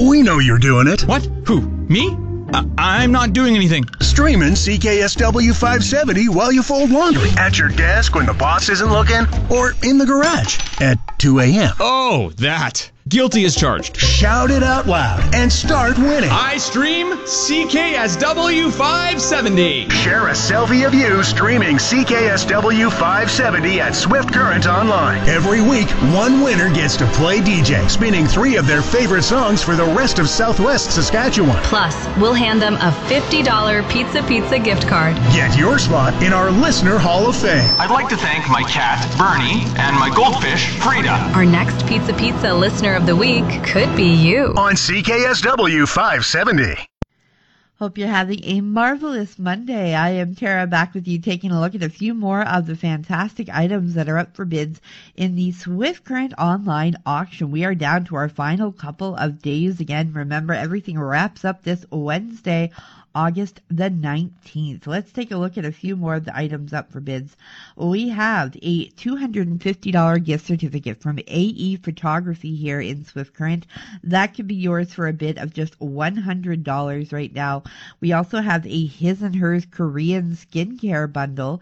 We know you're doing it. What? Who? Me? I'm not doing anything. Streaming CKSW 570 while you fold laundry. At your desk when the boss isn't looking. Or in the garage at 2 a.m. Oh, that. Guilty as charged. Shout it out loud and start winning. I stream CKSW 570. Share a selfie of you streaming CKSW 570 at Swift Current Online. Every week, one winner gets to play DJ, spinning 3 of their favorite songs for the rest of Southwest Saskatchewan. Plus, we'll hand them a $50 Pizza gift card. Get your spot in our Listener Hall of Fame. I'd like to thank my cat, Bernie, and my goldfish, Frida. Our next Pizza Listener of the Week could be you. On CKSW 570. Hope you're having a marvelous Monday. I am Tara, back with you, taking a look at a few more of the fantastic items that are up for bids in the Swift Current online auction. We are down to our final couple of days. Again, remember, everything wraps up this Wednesday, August the 19th. Let's take a look at a few more of the items up for bids. We have a $250 gift certificate from AE Photography here in Swift Current. That could be yours for a bid of just $100 right now. We also have a His and Hers Korean skincare bundle,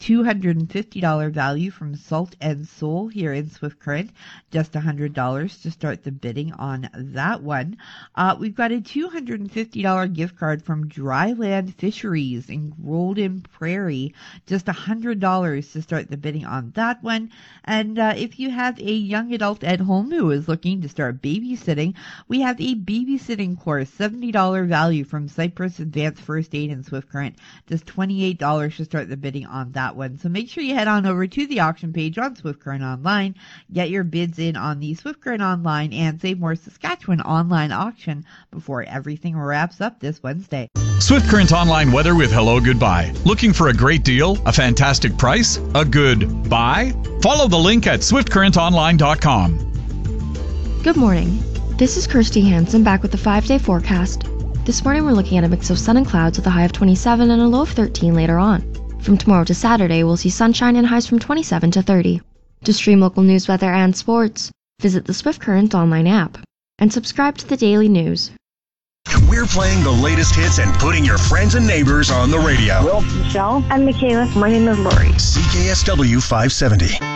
$250 value from Salt and Soul here in Swift Current. Just $100 to start the bidding on that one. We've got a $250 gift card from Dryland Fisheries in Golden Prairie. Just $100 to start the bidding on that one. And if you have a young adult at home who is looking to start babysitting, we have a babysitting course, $70 value from Cypress Advanced First Aid in Swift Current. Just $28 to start the bidding on that one. So make sure you head on over to the auction page on Swift Current Online, get your bids in on the Swift Current Online and Save More Saskatchewan online auction before everything wraps up this Wednesday. Swift Current Online weather with Hello Goodbye. Looking for a great deal, a fantastic price, a good buy? Follow the link at swiftcurrentonline.com. Good morning. This is Kirsty Hansen back with the 5-day forecast. This morning we're looking at a mix of sun and clouds with a high of 27 and a low of 13 later on. From tomorrow to Saturday, we'll see sunshine and highs from 27 to 30. To stream local news, weather, and sports, visit the Swift Current Online app and subscribe to the daily news. We're playing the latest hits and putting your friends and neighbors on the radio. Michelle. I'm Michaela. My name is Lori. CKSW 570.